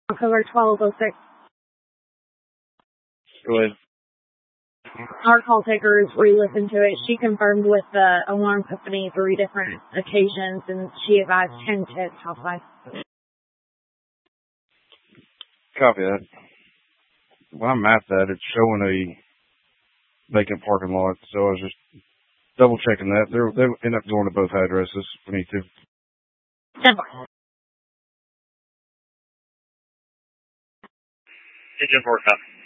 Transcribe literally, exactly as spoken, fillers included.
Cover twelve oh six. Go ahead. Our call takers re-listened to it. She confirmed with the alarm company three different occasions, and she advised ten tips outside. Copy that. When I mapped that, it's showing a vacant parking lot, so I was just double checking that. They're, they end up going to both addresses. We need to. ten four. Hey, ten four, copy.